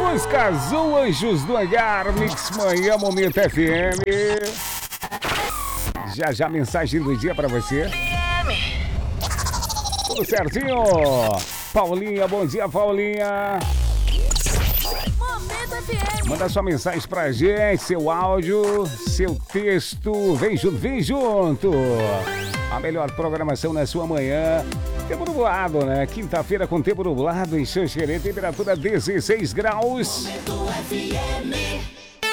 Música Azul, Anjos do Hangar, Mix Manhã, Momento FM. Já mensagem do dia pra você. Tudo certinho? Paulinha, bom dia, Paulinha. Momento FM. Manda sua mensagem pra gente, seu áudio, seu texto. Vem junto, vem junto. A melhor programação na sua manhã. Tempo nublado, né? Quinta-feira com tempo nublado em Xanxerê, temperatura 16 graus. Momento FM.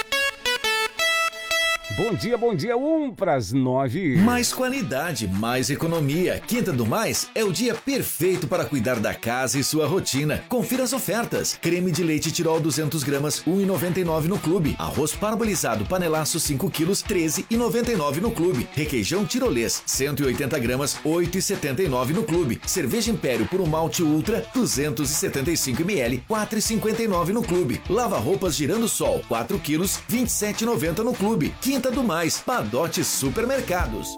Bom dia, 8:09. Mais qualidade, mais economia. Quinta do Mais é o dia perfeito para cuidar da casa e sua rotina. Confira as ofertas. Creme de leite Tirol 200 gramas, R$ 1,99 no clube. Arroz parbolizado panelaço 5 quilos, R$ 13,99 no clube. Requeijão tirolês, 180 gramas, R$ 8,79 no clube. Cerveja Império por um malte ultra, 275 ml, R$ 4,59 no clube. Lava roupas Girando Sol, 4 quilos, R$ 27,90 no clube. Quinta do Mais, Padote Supermercados.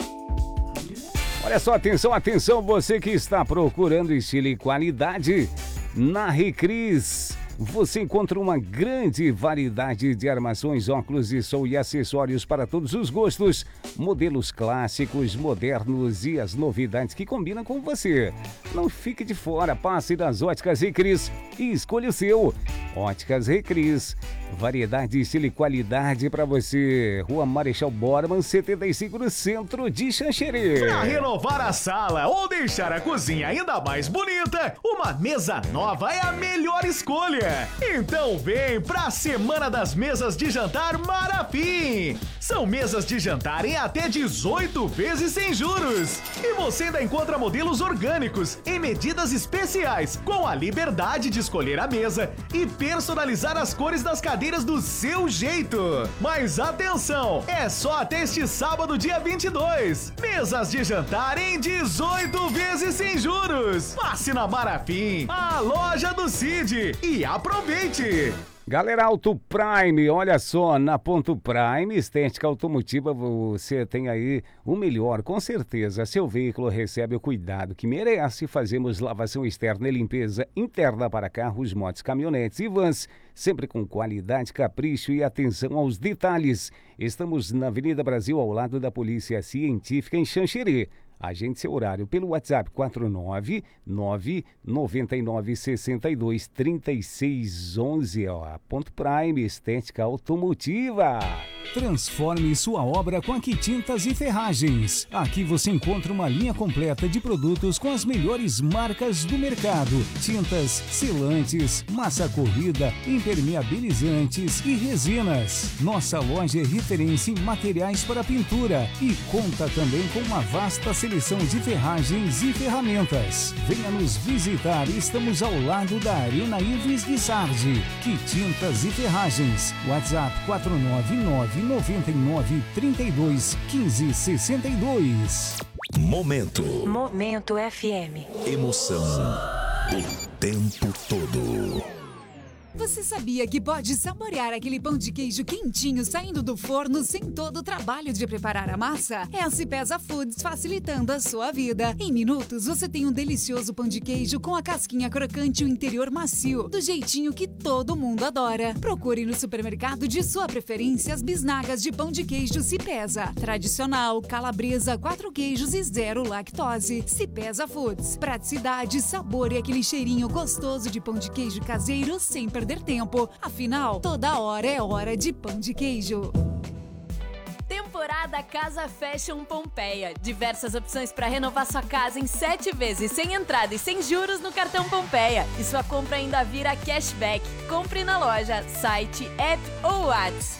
Olha só, atenção, você que está procurando estilo e qualidade, na Recris você encontra uma grande variedade de armações, óculos de sol e acessórios para todos os gostos, modelos clássicos, modernos e as novidades que combinam com você. Não fique de fora, passe das Óticas Recris e escolha o seu. Óticas Recris, variedade, estilo e qualidade para você. Rua Marechal Bormann, 75, no centro de Xanxerê. Para renovar a sala ou deixar a cozinha ainda mais bonita, uma mesa nova é a melhor escolha. Então vem pra Semana das Mesas de Jantar Marafim. São mesas de jantar em até 18 vezes sem juros. E você ainda encontra modelos orgânicos em medidas especiais, com a liberdade de escolher a mesa e personalizar as cores das cadeiras do seu jeito. Mas atenção, é só até este sábado, dia 22. Mesas de jantar em 18 vezes sem juros. Passe na Marafim, a loja do Cid, e aproveite! Galera, Auto Prime, olha só, na Ponto Prime, estética automotiva, você tem aí o melhor, com certeza. Seu veículo recebe o cuidado que merece. Fazemos lavação externa e limpeza interna para carros, motos, caminhonetes e vans, sempre com qualidade, capricho e atenção aos detalhes. Estamos na Avenida Brasil, ao lado da Polícia Científica, em Xanxerê. Agende seu horário pelo WhatsApp 499-9962-3611. A Ponto Prime, estética automotiva. Transforme sua obra com a Quintintas e Ferragens. Aqui você encontra uma linha completa de produtos com as melhores marcas do mercado. Tintas, selantes, massa corrida, impermeabilizantes e resinas. Nossa loja é referência em materiais para pintura e conta também com uma vasta seleção de ferragens e ferramentas. Venha nos visitar, estamos ao lado da Arena Ives Guisardi. Quintintas e Ferragens. WhatsApp 499-9932-1562. Momento FM. Emoção o tempo todo. Você sabia que pode saborear aquele pão de queijo quentinho saindo do forno sem todo o trabalho de preparar a massa? É a Cipesa Foods facilitando a sua vida. Em minutos você tem um delicioso pão de queijo com a casquinha crocante e o interior macio, do jeitinho que todo mundo adora. Procure no supermercado de sua preferência as bisnagas de pão de queijo Cipesa. Tradicional, calabresa, 4 queijos e 0 lactose. Cipesa Foods. Praticidade, sabor e aquele cheirinho gostoso de pão de queijo caseiro sem perder tempo. Afinal, toda hora é hora de pão de queijo. Temporada Casa Fashion Pompeia. Diversas opções para renovar sua casa em 7 vezes, sem entrada e sem juros no cartão Pompeia. E sua compra ainda vira cashback. Compre na loja, site, app ou WhatsApp.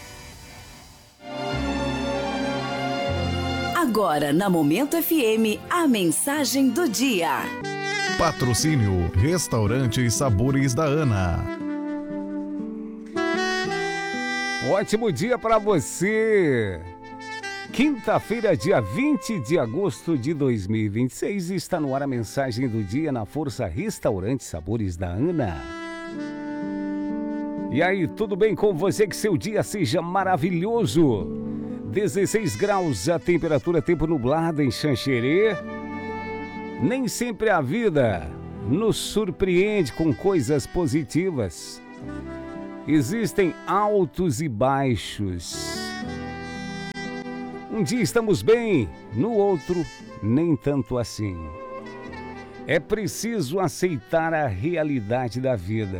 Agora, na Momento FM, a mensagem do dia. Patrocínio Restaurante Sabores da Ana. Ótimo dia para você! Quinta-feira, dia 20 de agosto de 2026, está no ar a mensagem do dia na Força Restaurante Sabores da Ana. E aí, tudo bem com você? Que seu dia seja maravilhoso! 16 graus a temperatura, tempo nublado em Xanxerê. Nem sempre a vida nos surpreende com coisas positivas. Existem altos e baixos. Um dia estamos bem, no outro nem tanto assim. É preciso aceitar a realidade da vida.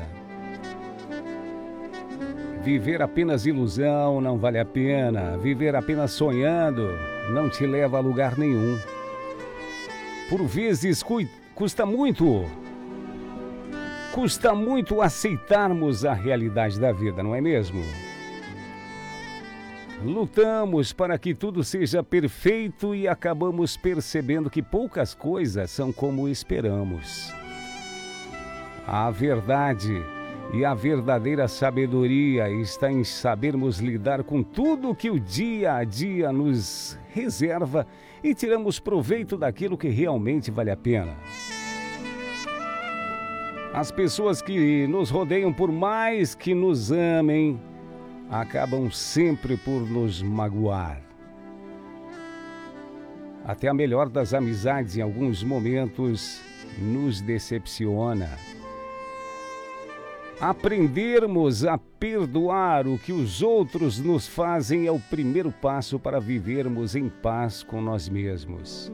Viver apenas ilusão não vale a pena. Viver apenas sonhando não te leva a lugar nenhum. Por vezes custa muito aceitarmos a realidade da vida, não é mesmo? Lutamos para que tudo seja perfeito e acabamos percebendo que poucas coisas são como esperamos. A verdade e a verdadeira sabedoria está em sabermos lidar com tudo que o dia a dia nos reserva e tiramos proveito daquilo que realmente vale a pena. As pessoas que nos rodeiam, por mais que nos amem, acabam sempre por nos magoar. Até a melhor das amizades, em alguns momentos, nos decepciona. Aprendermos a perdoar o que os outros nos fazem é o primeiro passo para vivermos em paz com nós mesmos.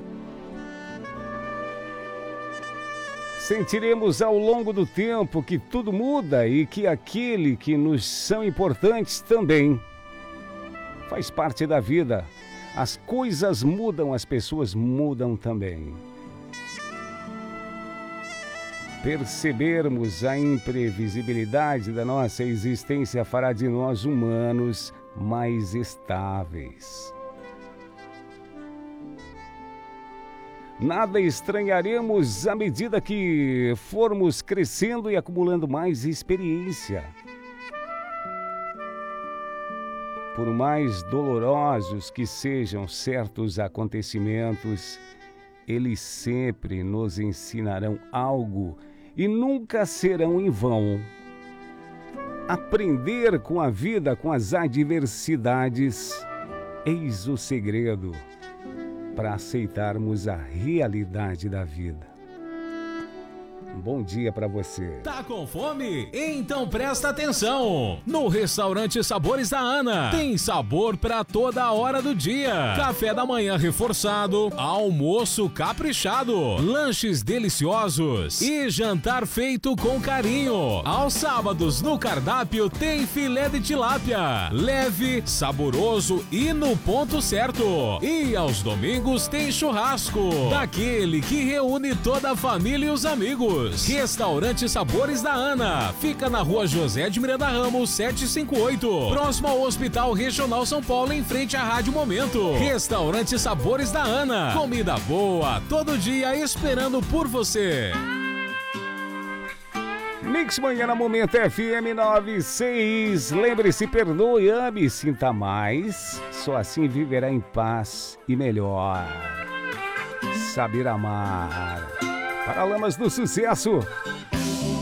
Sentiremos ao longo do tempo que tudo muda e que aquele que nos são importantes também. Faz parte da vida. As coisas mudam, as pessoas mudam também. Percebermos a imprevisibilidade da nossa existência fará de nós humanos mais estáveis. Nada estranharemos à medida que formos crescendo e acumulando mais experiência. Por mais dolorosos que sejam certos acontecimentos, eles sempre nos ensinarão algo e nunca serão em vão. Aprender com a vida, com as adversidades, eis o segredo para aceitarmos a realidade da vida. Um bom dia para você. Tá com fome? Então presta atenção. No Restaurante Sabores da Ana tem sabor para toda a hora do dia. Café da manhã reforçado, almoço caprichado, lanches deliciosos e jantar feito com carinho. Aos sábados no cardápio tem filé de tilápia, leve, saboroso e no ponto certo. E aos domingos tem churrasco, daquele que reúne toda a família e os amigos. Restaurante Sabores da Ana. Fica na Rua José de Miranda Ramos, 758. Próximo ao Hospital Regional São Paulo, em frente à Rádio Momento. Restaurante Sabores da Ana. Comida boa, todo dia esperando por você. Mix Manhã na Momento FM 96. Lembre-se, perdoe, ame, sinta mais. Só assim viverá em paz e melhor. Saber amar. Paralamas do Sucesso.